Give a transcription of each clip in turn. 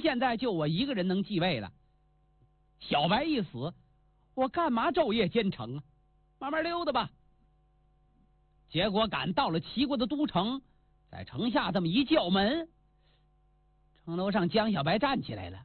现在就我一个人能继位了。小白一死，我干嘛昼夜兼程啊？慢慢溜达吧。结果赶到了齐国的都城，在城下这么一叫门，城楼上江小白站起来了。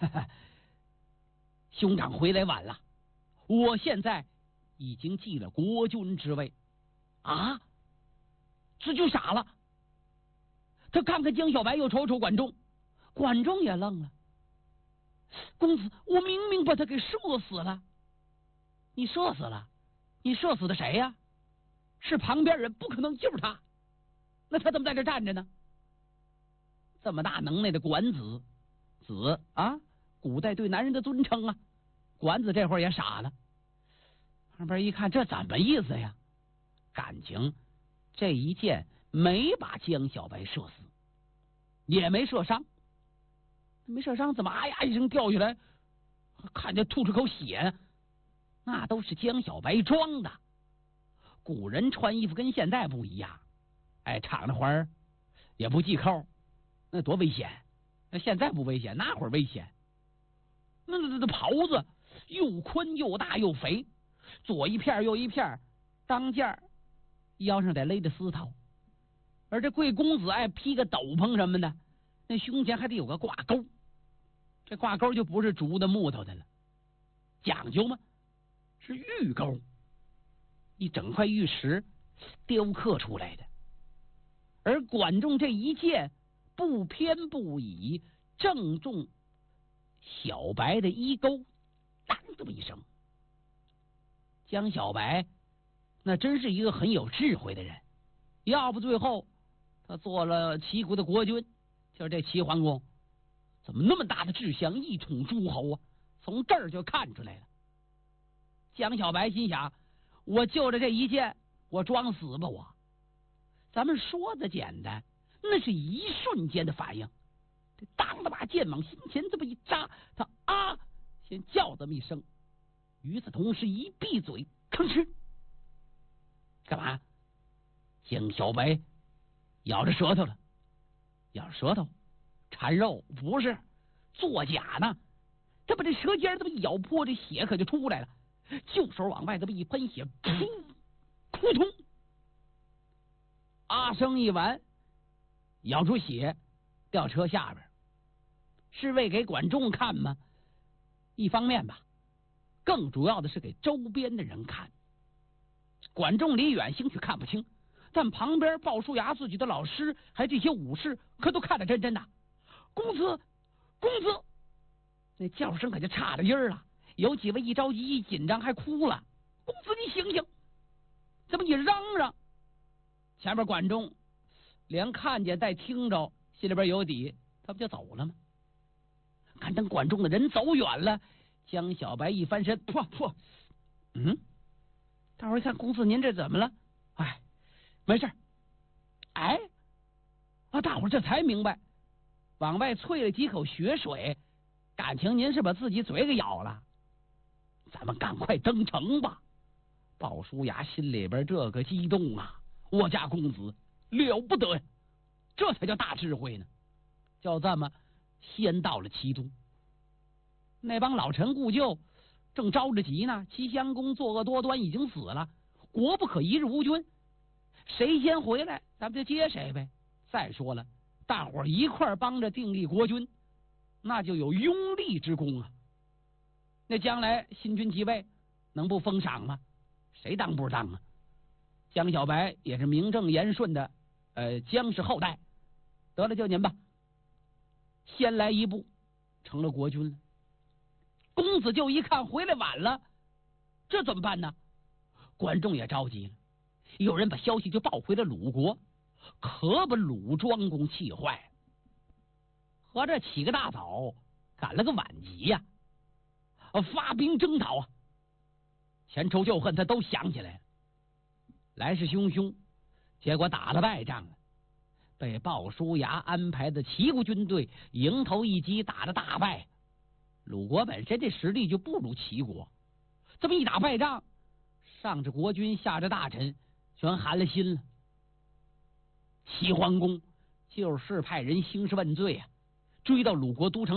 兄长回来晚了，我现在已经继了国君之位。啊！这就傻了。他看看江小白，又瞅瞅管仲，管仲也愣了。公子，我明明把他给射死了。你射死了？你射死的谁呀？是旁边人，不可能就是他。那他怎么在这站着呢？这么大能耐的管子，子啊，古代对男人的尊称啊。管子这会儿也傻了，旁边一看，这怎么意思呀？感情这一箭没把江小白射死，也没射伤。没射伤怎么啊呀一声掉下来，看见吐出口血，那都是江小白装的。古人穿衣服跟现在不一样，哎，敞着怀儿也不系扣，那多危险。那现在不危险，那会儿危险。那袍子又宽又大又肥，左一片右一片，当件腰上得勒着丝绦。而这贵公子爱披个斗篷什么的，那胸前还得有个挂钩，这挂钩就不是竹的木头的了，讲究吗？是玉钩，一整块玉石雕刻出来的。而管仲这一箭不偏不倚，正中小白的衣钩，当这么一声。江小白那真是一个很有智慧的人，要不最后他做了齐国的国君，就是这齐桓公怎么那么大的志向，一统诸侯啊？从这儿就看出来了。江小白心想，我就着这一箭，我装死吧我。咱们说的简单，那是一瞬间的反应。这当的把剑往心前这么一扎，他啊先叫这么一声，与此同时一闭嘴，吭哧，干嘛？江小白咬着舌头了。咬着舌头馋肉？不是，作假呢。他把这舌尖这么一咬破，这血可就出来了，就手往外这么一喷血，噗，扑通，啊声一完，咬出血掉车下边。是为给管仲看吗？一方面吧，更主要的是给周边的人看。管仲离远兴许看不清，但旁边鲍叔牙自己的老师还这些武士可都看得真真的。公子，公子，那叫声可就差了音儿了。有几位一着急一紧张还哭了。公子你醒醒，怎么你嚷嚷？前面管仲连看见带听着，心里边有底，他不就走了吗？看等管仲的人走远了，江小白一翻身，噗，大伙儿一看，公子您这怎么了？哎，没事。哎，啊，大伙儿这才明白，往外啐了几口血水，感情您是把自己嘴给咬了。咱们赶快登城吧！鲍叔牙心里边这个激动啊，我家公子了不得呀，这才叫大智慧呢。就这么先到了齐都，那帮老臣故旧正着着急呢。齐襄公作恶多端，已经死了，国不可一日无君，谁先回来咱们就接谁呗。再说了，大伙儿一块帮着订立国君，那就有拥立之功啊。那将来新君即位，能不封赏吗？谁当不当啊？江小白也是名正言顺的江氏后代，得了，就您吧，先来一步成了国君了。公子就一看回来晚了，这怎么办呢？管仲也着急了，有人把消息就报回了鲁国，可把鲁庄公气坏，合着起个大早赶了个晚集呀，发兵征讨啊，前仇旧恨他都想起来了，来势汹汹，结果打了败仗了，被鲍叔牙安排的齐国军队迎头一击，打了大败。鲁国本身这实力就不如齐国，这么一打败仗，上至国君下至大臣全寒了心了。齐桓公就是派人兴师问罪啊，追到鲁国都城